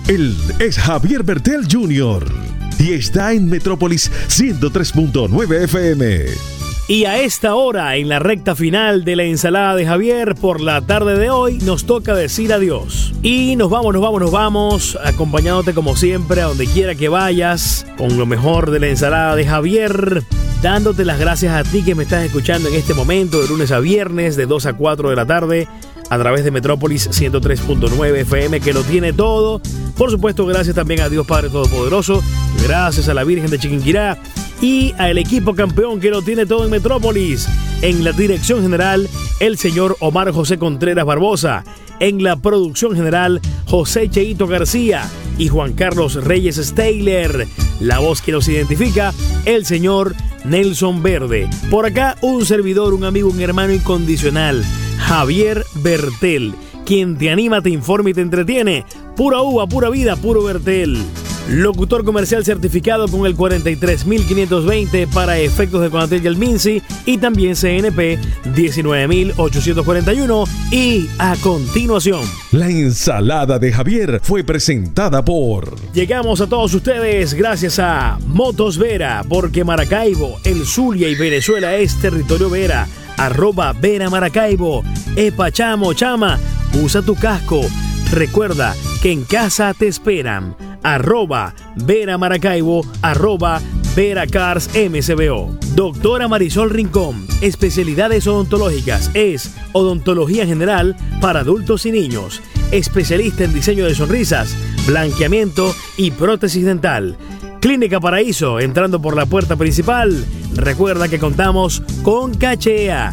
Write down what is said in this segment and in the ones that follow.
Él es Javier Bertel Jr. y está en Metrópolis 103.9 FM. Y a esta hora, en la recta final de la ensalada de Javier, por la tarde de hoy, nos toca decir adiós. Y nos vamos, acompañándote como siempre a donde quiera que vayas, con lo mejor de la ensalada de Javier, dándote las gracias a ti que me estás escuchando en este momento, de lunes a viernes, de 2 a 4 de la tarde, a través de Metrópolis 103.9 FM, que lo tiene todo. Por supuesto, gracias también a Dios Padre Todopoderoso, gracias a la Virgen de Chiquinquirá y al equipo campeón que lo tiene todo en Metrópolis. En la dirección general, el señor Omar José Contreras Barbosa. En la producción general, José Cheito García y Juan Carlos Reyes Steyler. La voz que nos identifica, el señor Nelson Verde. Por acá, un servidor, un amigo, un hermano incondicional, Javier Bertel, quien te anima, te informa y te entretiene. Pura uva, pura vida, puro Bertel. Locutor comercial certificado con el 43520 para efectos de Conatel y el Minci, y también CNP 19841. Y a continuación, la ensalada de Javier fue presentada por... Llegamos a todos ustedes gracias a Motos Vera, porque Maracaibo, el Zulia y Venezuela es territorio Vera. @Vera Maracaibo. Epa, chamo, chama, usa tu casco. Recuerda que en casa te esperan. @Vera Maracaibo, @Vera Cars MCBO. Doctora Marisol Rincón, especialidades odontológicas, es odontología general para adultos y niños. Especialista en diseño de sonrisas, blanqueamiento y prótesis dental. Clínica Paraíso, entrando por la puerta principal. Recuerda que contamos con Cachea,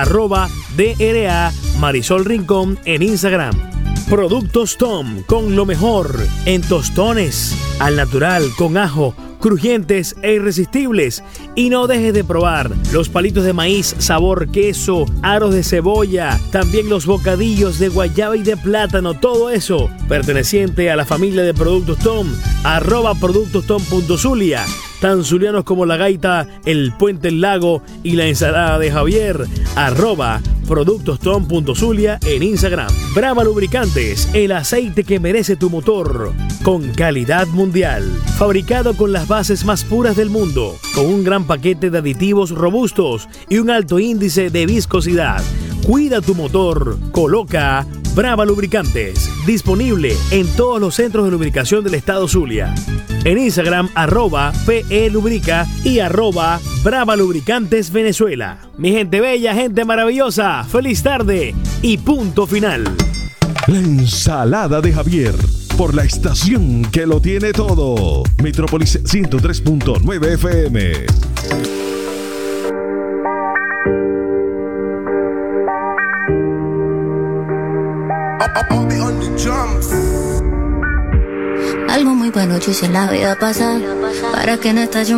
@DRA Marisol Rincón en Instagram. Productos Tom, con lo mejor en tostones, al natural, con ajo, crujientes e irresistibles. Y no dejes de probar los palitos de maíz sabor queso, aros de cebolla, también los bocadillos de guayaba y de plátano, todo eso perteneciente a la familia de Productos Tom. @productostom.zulia. Tan zulianos como la gaita, el puente, el lago y la ensalada de Javier. @productostom.zulia en Instagram. Brava Lubricantes, el aceite que merece tu motor, con calidad mundial. Fabricado con las bases más puras del mundo, con un gran paquete de aditivos robustos y un alto índice de viscosidad. Cuida tu motor, coloca Brava Lubricantes. Disponible en todos los centros de lubricación del estado Zulia. En Instagram, @PE Lubrica y @Brava Lubricantes Venezuela. Mi gente bella, gente maravillosa, feliz tarde y punto final. La ensalada de Javier, por la estación que lo tiene todo. Metrópolis 103.9 FM. Algo muy bueno yo hice en la vida pasar, para que en esta yo